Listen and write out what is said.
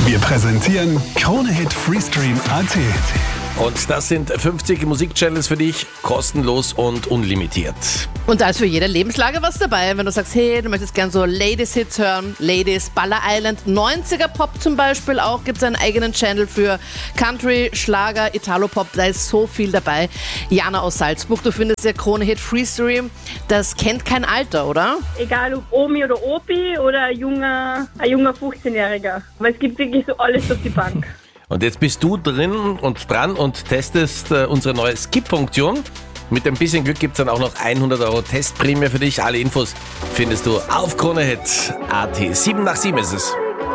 Wir präsentieren Krone-Hit Freestream AT. Und das sind 50 Musikchannels für dich, kostenlos und unlimitiert. Und da ist für jede Lebenslage was dabei. Wenn du sagst, hey, du möchtest gern so Ladies-Hits hören, Ladies, Baller Island, 90er-Pop zum Beispiel auch, gibt es einen eigenen Channel für Country, Schlager, Italo-Pop, da ist so viel dabei. Jana aus Salzburg, du findest ja Krone-Hit Freestream, das kennt kein Alter, oder? Egal ob Omi oder Opi oder ein junger 15-Jähriger. Aber es gibt wirklich so alles auf die Bank. Und jetzt bist du drin und dran und testest unsere neue Skip-Funktion. Mit ein bisschen Glück gibt es dann auch noch 100 € Testprämie für dich. Alle Infos findest du auf KroneHit.at. 7 nach 7 ist es.